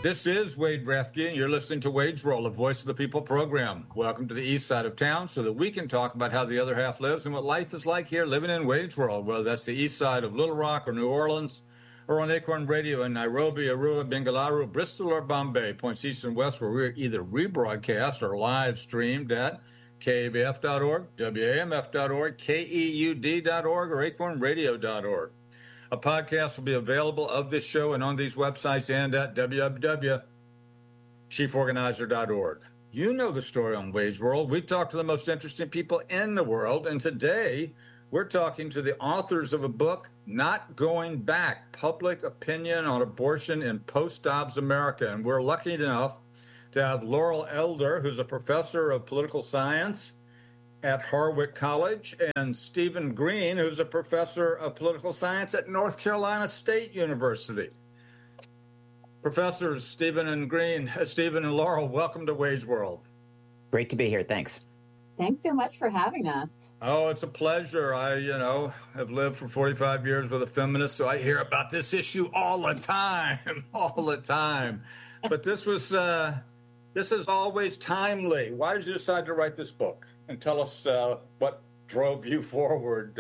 This is Wade Brethke, and you're listening to Wade's World, a Voice of the People program. Welcome to the east side of town so that we can talk about how the other half lives and what life is like here living in Wade's World, whether that's the east side of Little Rock or New Orleans, or on Acorn Radio in Nairobi, Arua, Bengaluru, Bristol, or Bombay, points east and west, where we're either rebroadcast or live streamed at KABF.org, WAMF.org, KEUD.org, or acornradio.org. A podcast will be available of this show and on these websites and at www.chieforganizer.org. You know the story on Wade's World. We talk to the most interesting people in the world, and today we're talking to the authors of a book, Not Going Back, Public Opinion on Abortion in Post-Dobbs America. And we're lucky enough to have Laurel Elder, who's a professor of political science at Harwick College, and Stephen Green, who's a professor of political science at North Carolina State University. Professors Stephen and Laurel, welcome to Wade's World. Great to be here. Thanks. Thanks so much for having us. Oh, it's a pleasure. I, have lived for 45 years with a feminist, so I hear about this issue all the time, But this is always timely. Why did you decide to write this book? And tell us what drove you forward.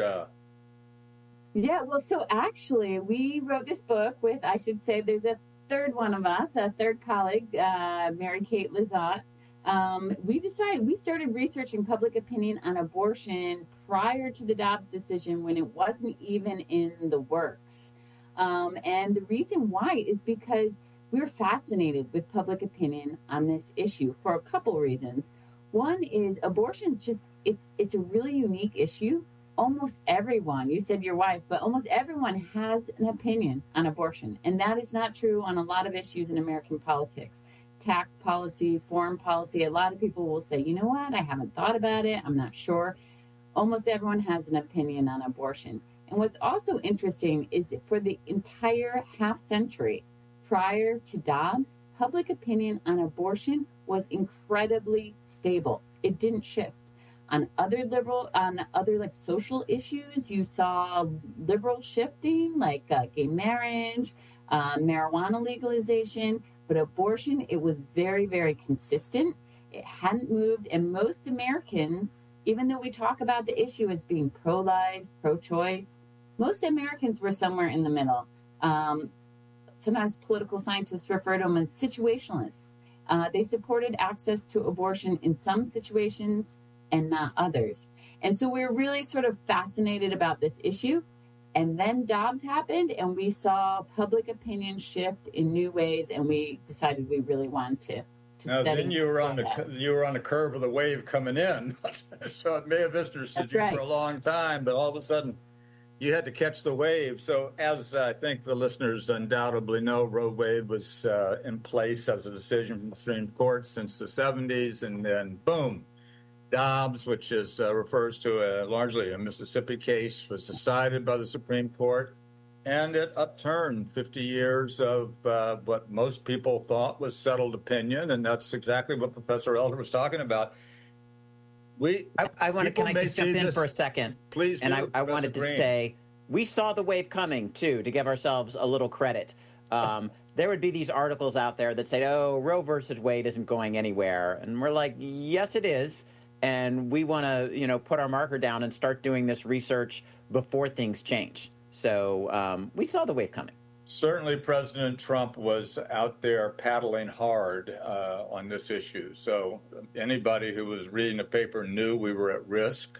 So actually, we wrote this book with, I should say, there's a third one of us, a third colleague, Mary Kate Lizotte. We started researching public opinion on abortion prior to the Dobbs decision when it wasn't even in the works. And the reason why is because we're fascinated with public opinion on this issue for a couple reasons. One is abortion's it's a really unique issue. Almost everyone, you said your wife, but almost everyone has an opinion on abortion. And that is not true on a lot of issues in American politics. Tax policy, foreign policy, a lot of people will say, you know what, I haven't thought about it, I'm not sure. Almost everyone has an opinion on abortion. And what's also interesting is that for the entire half century prior to Dobbs, public opinion on abortion was incredibly stable. It didn't shift. On other social issues, you saw liberal shifting, like gay marriage, marijuana legalization, but abortion, it was very, very consistent. It hadn't moved, and most Americans, even though we talk about the issue as being pro-life, pro-choice, most Americans were somewhere in the middle. Sometimes political scientists refer to them as situationalists. They supported access to abortion in some situations and not others. And so we're really sort of fascinated about this issue. And then Dobbs happened, and we saw public opinion shift in new ways, and we decided we really wanted to now, then you were on the curve of the wave coming in, so it may have interested you for a long time, but all of a sudden you had to catch the wave. So as I think the listeners undoubtedly know, Roe Wade was in place as a decision from the Supreme Court since the 70s, and then boom, Dobbs, which refers to largely a Mississippi case, was decided by the Supreme Court, and it upturned 50 years of what most people thought was settled opinion, and that's exactly what Professor Elder was talking about. Can I just jump in for a second? Please do, and I wanted to say, we saw the wave coming, too, to give ourselves a little credit. There would be these articles out there that say, oh, Roe versus Wade isn't going anywhere. And we're like, yes, it is. And we want to, put our marker down and start doing this research before things change. So we saw the wave coming. Certainly, President Trump was out there paddling hard on this issue. So anybody who was reading the paper knew we were at risk.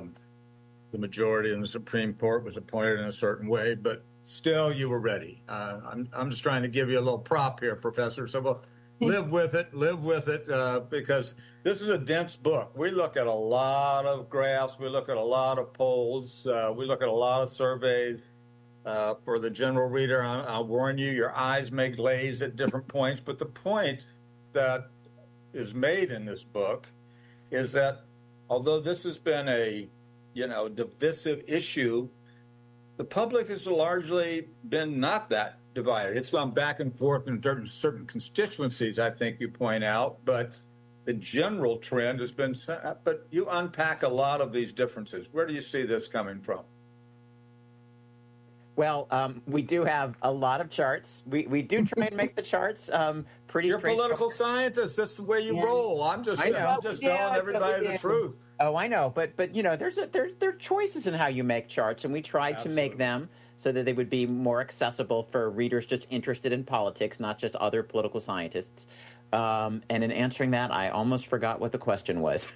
The majority in the Supreme Court was appointed in a certain way, but still you were ready. I'm just trying to give you a little prop here, Professor. So we'll live with it, because this is a dense book. We look at a lot of graphs. We look at a lot of polls. We look at a lot of surveys. For the general reader, I'll warn you, your eyes may glaze at different points. But the point that is made in this book is that although this has been a, divisive issue, the public has largely been not that divided. It's gone back and forth in certain constituencies, I think you point out, but the general trend has been, but you unpack a lot of these differences. Where do you see this coming from? Well, we do have a lot of charts. We do try and make the charts pretty You're a straight. political scientist. That's the way you Yeah. roll. I know. I'm just telling everybody the truth. Oh, I know, but there are choices in how you make charts, and we tried to make them so that they would be more accessible for readers just interested in politics, not just other political scientists. And in answering that, I almost forgot what the question was.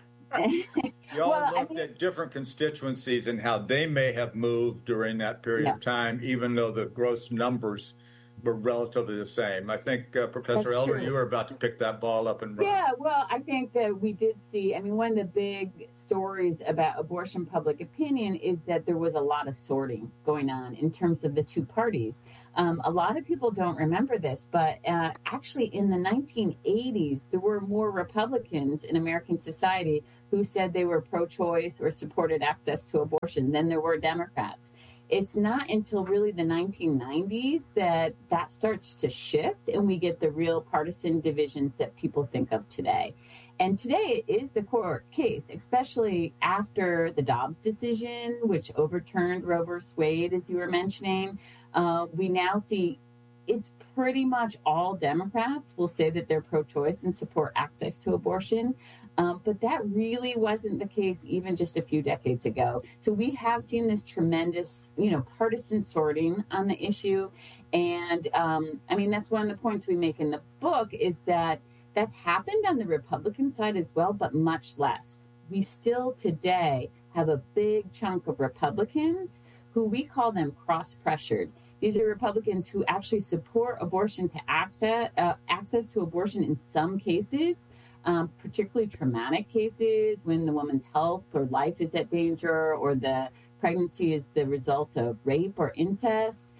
Y'all looked at different constituencies and how they may have moved during that period of time, even though the gross numbers were relatively the same. I think, Professor Elder, you were about to pick that ball up and run. Yeah, well, I think that we did see, I mean, one of the big stories about abortion public opinion is that there was a lot of sorting going on in terms of the two parties. A lot of people don't remember this, but actually in the 1980s, there were more Republicans in American society who said they were pro-choice or supported access to abortion than there were Democrats. It's not until really the 1990s that that starts to shift and we get the real partisan divisions that people think of today. And today it is the court case, especially after the Dobbs decision, which overturned Roe versus Wade, as you were mentioning. We now see it's pretty much all Democrats will say that they're pro-choice and support access to abortion. But that really wasn't the case even just a few decades ago. So we have seen this tremendous, partisan sorting on the issue. And I mean, that's one of the points we make in the book is that that's happened on the Republican side as well, but much less. We still today have a big chunk of Republicans who we call them cross-pressured. These are Republicans who actually support abortion to access to abortion in some cases, particularly traumatic cases when the woman's health or life is at danger or the pregnancy is the result of rape or incest,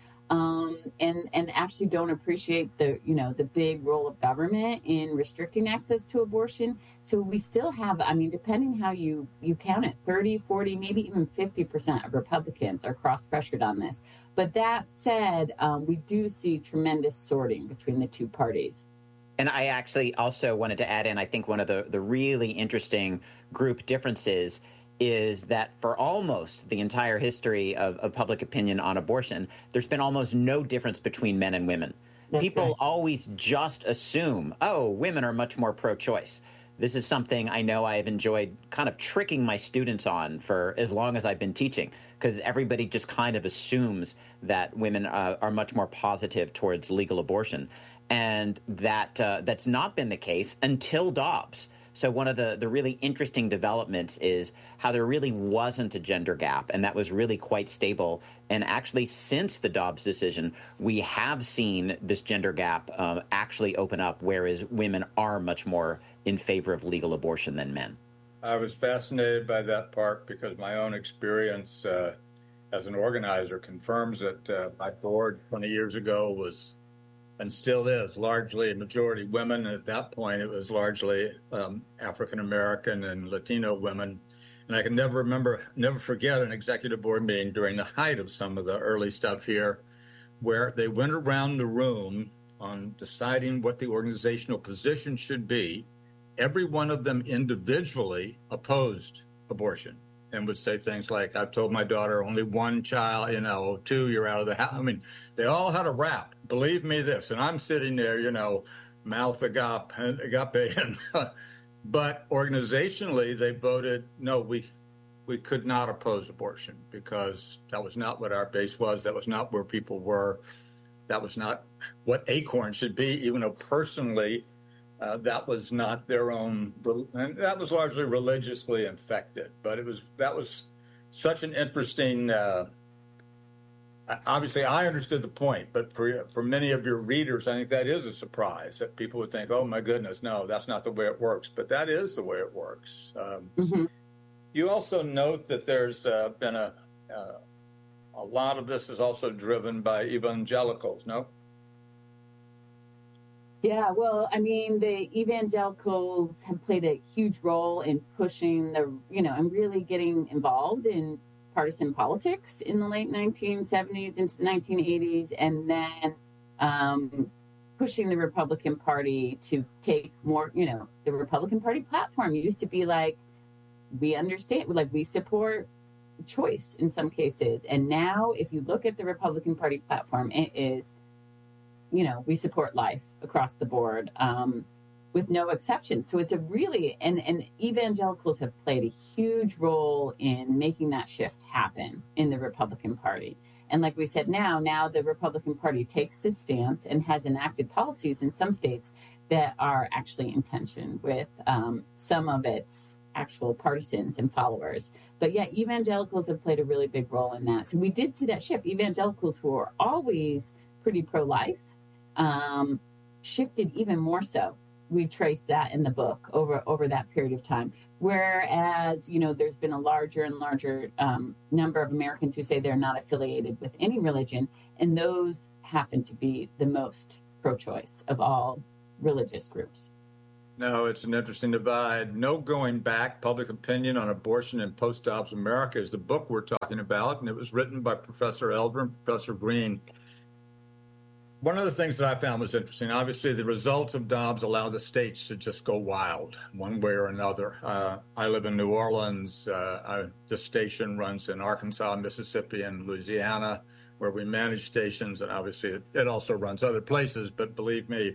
and actually don't appreciate the big role of government in restricting access to abortion. So we still have, I mean, depending how you count it, 30, 40, maybe even 50% of Republicans are cross-pressured on this. But that said, we do see tremendous sorting between the two parties. And I actually also wanted to add in, I think one of the really interesting group differences is that for almost the entire history of public opinion on abortion, there's been almost no difference between men and women. People always just assume, oh, women are much more pro-choice. This is something I know I have enjoyed kind of tricking my students on for as long as I've been teaching, because everybody just kind of assumes that women are much more positive towards legal abortion. And that's not been the case until Dobbs. So one of the really interesting developments is how there really wasn't a gender gap, and that was really quite stable. And actually, since the Dobbs decision, we have seen this gender gap actually open up, whereas women are much more in favor of legal abortion than men. I was fascinated by that part because my own experience as an organizer confirms that my board 20 years ago was, and still is, largely a majority women. At that point, it was largely African-American and Latino women. And I can never forget an executive board meeting during the height of some of the early stuff here, where they went around the room on deciding what the organizational position should be. Every one of them individually opposed abortion and would say things like, I've told my daughter only one child, 2, you're out of the house. I mean, they all had a rap. Believe me this. And I'm sitting there, mouth agape. But organizationally, they voted, no, we could not oppose abortion because that was not what our base was. That was not where people were. That was not what ACORN should be, even though personally, that was not their own, and that was largely religiously infected. But that was such an interesting. Obviously, I understood the point, but for many of your readers, I think that is a surprise that people would think, "Oh my goodness, no, that's not the way it works." But that is the way it works. You also note that there's been a lot of this is also driven by evangelicals. No. Yeah, well, I mean, the evangelicals have played a huge role in pushing and really getting involved in partisan politics in the late 1970s into the 1980s, and then pushing the Republican Party to take more, the Republican Party platform used to be like, we understand, like we support choice in some cases. And now, if you look at the Republican Party platform, it is, we support life across the board, with no exceptions. So it's a really, and evangelicals have played a huge role in making that shift happen in the Republican Party. And like we said, now the Republican Party takes this stance and has enacted policies in some states that are actually in tension with some of its actual partisans and followers. But yeah, evangelicals have played a really big role in that. So we did see that shift. Evangelicals, who are always pretty pro-life, shifted even more so. We trace that in the book over that period of time. Whereas, there's been a larger and larger number of Americans who say they're not affiliated with any religion, and those happen to be the most pro-choice of all religious groups. No, it's an interesting divide. No Going Back, Public Opinion on Abortion in Post-Dobbs America is the book we're talking about, and it was written by Professor Elder and Professor Green. One of the things that I found was interesting, obviously the results of Dobbs allow the states to just go wild one way or another. I live in New Orleans. The station runs in Arkansas, Mississippi, and Louisiana, where we manage stations, and obviously it also runs other places, but believe me,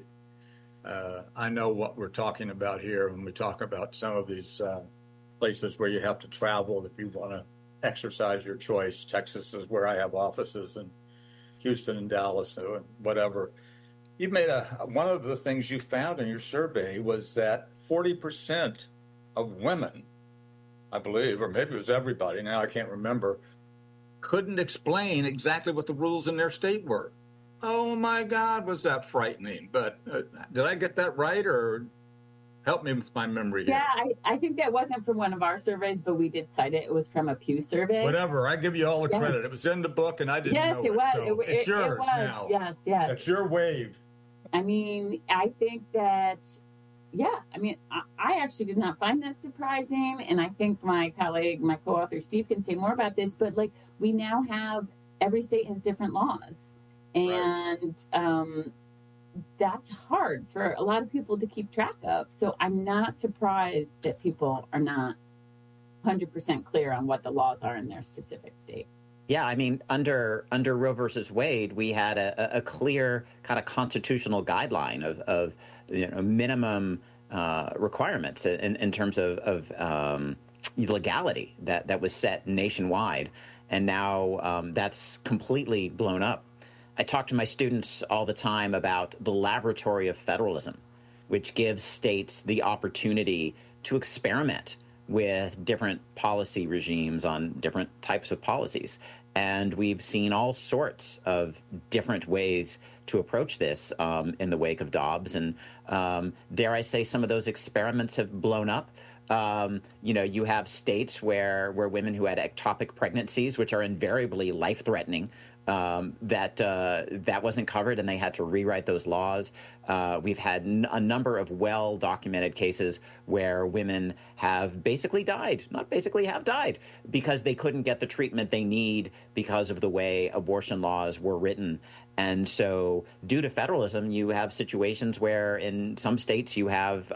I know what we're talking about here when we talk about some of these places where you have to travel if you want to exercise your choice. Texas is where I have offices, and Houston and Dallas, whatever. You made one of the things you found in your survey was that 40% of women, I believe, or maybe it was everybody, now I can't remember, couldn't explain exactly what the rules in their state were. Oh my God, was that frightening. But did I get that right, or help me with my memory here? Yeah, I think that wasn't from one of our surveys, but we did cite it. It was from a Pew survey. Whatever, I give you all the credit. It was in the book, and I didn't know it. Yes, it was. So it's yours it was. now. Yes. It's your wave. I mean, I think that, I actually did not find that surprising. And I think my colleague, my co-author, Steve, can say more about this. But, we now have, every state has different laws. And that's hard for a lot of people to keep track of. So I'm not surprised that people are not 100% clear on what the laws are in their specific state. Yeah, I mean, under Roe versus Wade, we had a clear kind of constitutional guideline of minimum requirements in terms of legality that was set nationwide, and now that's completely blown up. I talk to my students all the time about the laboratory of federalism, which gives states the opportunity to experiment with different policy regimes on different types of policies. And we've seen all sorts of different ways to approach this in the wake of Dobbs. And dare I say, some of those experiments have blown up. You have states where women who had ectopic pregnancies, which are invariably life-threatening, that wasn't covered, and they had to rewrite those laws. We've had a number of well-documented cases where women have basically died, not basically have died, because they couldn't get the treatment they need because of the way abortion laws were written. And so due to federalism, you have situations where in some states you have,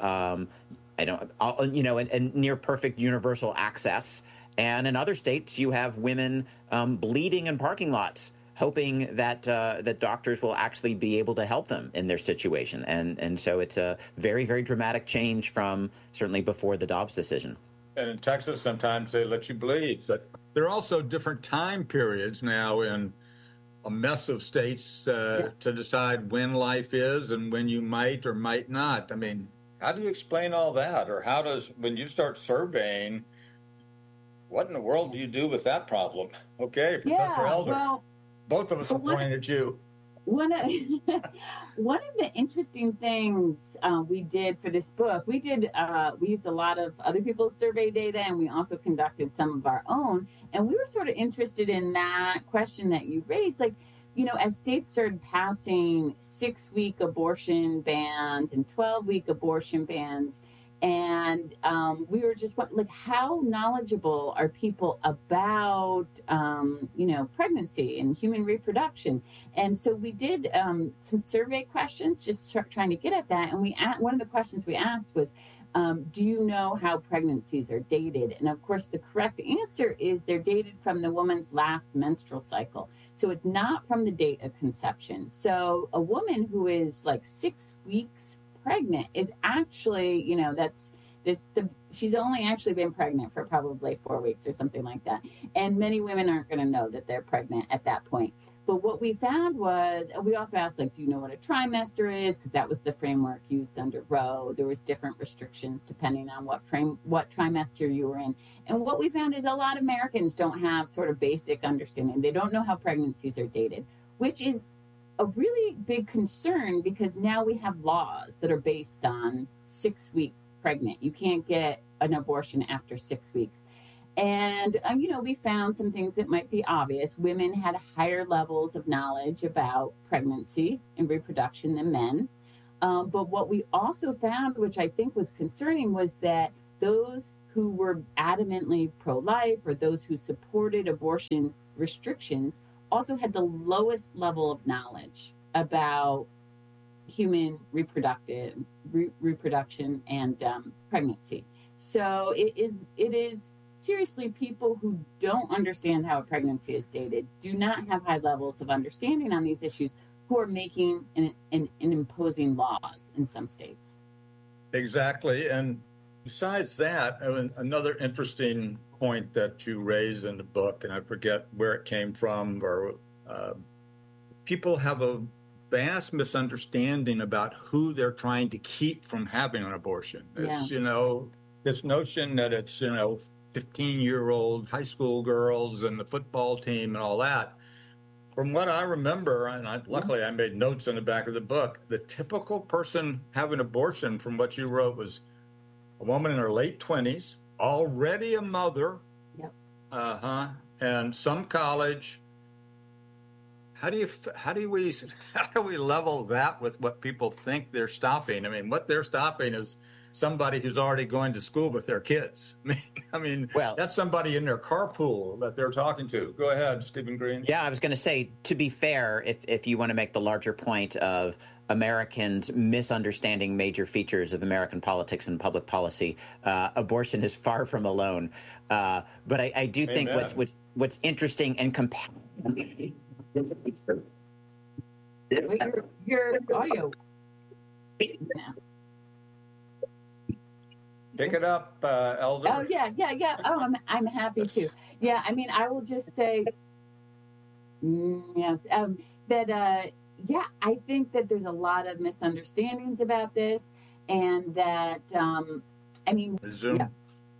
near perfect universal access. And in other states, you have women bleeding in parking lots, hoping that doctors will actually be able to help them in their situation. And so it's a very, very dramatic change from certainly before the Dobbs decision. And in Texas, sometimes they let you bleed. But there are also different time periods now in a mess of states to decide when life is and when you might or might not. I mean, how do you explain all that? Or when you start surveying, what in the world do you do with that problem? Okay, Professor Elder. Well, both of us are pointing at you. One of the interesting things we did for this book, we used a lot of other people's survey data, and we also conducted some of our own. And we were sort of interested in that question that you raised, as states started passing 6-week abortion bans and 12-week abortion bans, And we were just like, how knowledgeable are people about, pregnancy and human reproduction? And so we did some survey questions, just trying to get at that. And one of the questions we asked was, do you know how pregnancies are dated? And of course, the correct answer is they're dated from the woman's last menstrual cycle. So it's not from the date of conception. So a woman who is like 6 weeks pregnant is actually, she's only actually been pregnant for probably 4 weeks or something like that. And many women aren't going to know that they're pregnant at that point. But what we found was, we also asked, like, do you know what a trimester is? Because that was the framework used under Roe. There was different restrictions depending on what trimester you were in. And what we found is a lot of Americans don't have sort of basic understanding. They don't know how pregnancies are dated, which is a really big concern because now we have laws that are based on 6 week pregnant. You can't get an abortion after 6 weeks. And, we found some things that might be obvious. Women had higher levels of knowledge about pregnancy and reproduction than men. But what we also found, which I think was concerning, was that those who were adamantly pro-life or those who supported abortion restrictions also had the lowest level of knowledge about human reproduction and pregnancy. So it is seriously, people who don't understand how a pregnancy is dated, do not have high levels of understanding on these issues, who are making and imposing laws in some states. Exactly. And besides that, another interesting point that you raise in the book, and I forget where it came from, or people have a vast misunderstanding about who they're trying to keep from having an abortion. It's, this notion that it's, 15-year-old high school girls and the football team and all that. From what I remember, and luckily I made notes in the back of the book, the typical person having abortion, from what you wrote, was a woman in her late 20s, already a mother, and some college. How do we level that with what people think they're stopping? I mean, what they're stopping is somebody who's already going to school with their kids. Well, that's somebody in their carpool that they're talking to. Go ahead, Stephen Green. Yeah, I was going to say, to be fair, if you want to make the larger point of Americans misunderstanding major features of American politics and public policy, abortion is far from alone. But I do think what's interesting and compelling. Your audio. Pick it up, Elder. Oh, yeah. Oh, I'm happy to. Yeah, I mean, I will just say, yes, that, I think that there's a lot of misunderstandings about this, and that, Zoom.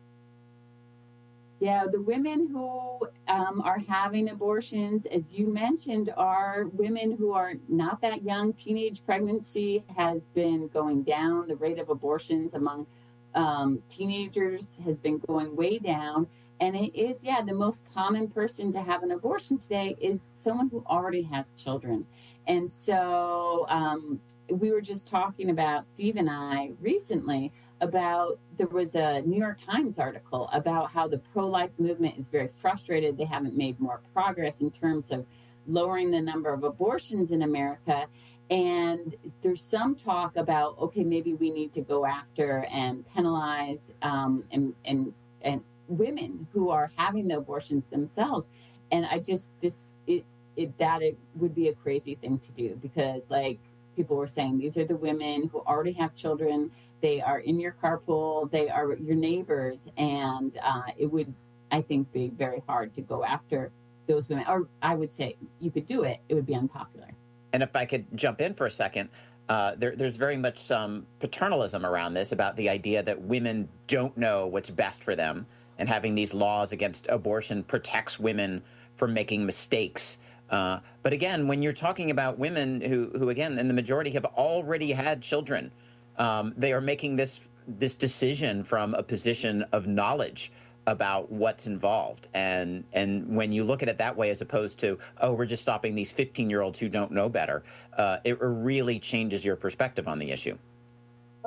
Yeah, the women who are having abortions, as you mentioned, are women who are not that young. Teenage pregnancy has been going down. The rate of abortions among teenagers has been going way down. And it is, the most common person to have an abortion today is someone who already has children. And so we were just talking about, Steve and I recently, about, there was a New York Times article about how the pro-life movement is very frustrated. They haven't made more progress in terms of lowering the number of abortions in America. And there's some talk about, okay, maybe we need to go after and penalize and women who are having the abortions themselves. And I just, it would be a crazy thing to do, because like people were saying, these are the women who already have children. They are in your carpool. They are your neighbors. And it would, I think, be very hard to go after those women. Or I would say you could do it. It would be unpopular. And if I could jump in for a second, there's very much some paternalism around this, about the idea that women don't know what's best for them, and having these laws against abortion protects women from making mistakes. But again, when you're talking about women who again, in the majority, have already had children, they are making this decision from a position of knowledge about what's involved. And when you look at it that way, as opposed to, oh, we're just stopping these 15-year-olds who don't know better, it really changes your perspective on the issue.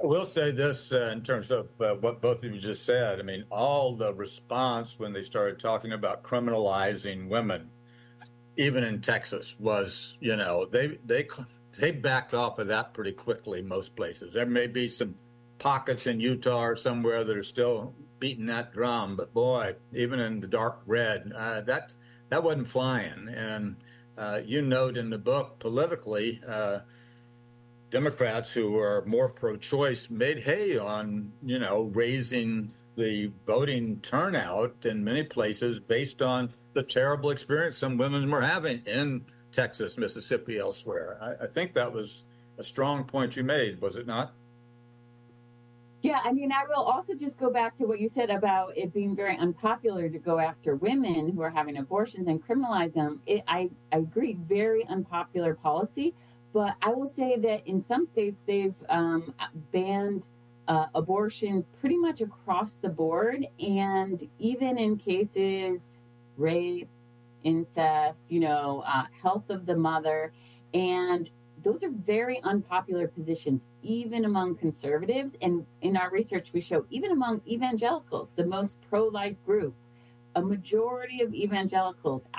I will say this in terms of what both of you just said. I mean, all the response when they started talking about criminalizing women, even in Texas, was, you know, they backed off of that pretty quickly. Most places, there may be some pockets in Utah or somewhere that are still beating that drum, but boy, even in the dark red, that wasn't flying. And you note in the book politically. Democrats who are more pro-choice made hay on, you know, raising the voting turnout in many places based on the terrible experience some women were having in Texas, Mississippi, elsewhere. I think that was a strong point you made, was it not? Yeah, I mean, I will also just go back to what you said about it being very unpopular to go after women who are having abortions and criminalize them. I agree, very unpopular policy. But I will say that in some states, they've banned abortion pretty much across the board. And even in cases, rape, incest, health of the mother. And those are very unpopular positions, even among conservatives. And in our research, we show even among evangelicals, the most pro-life group, a majority of evangelicals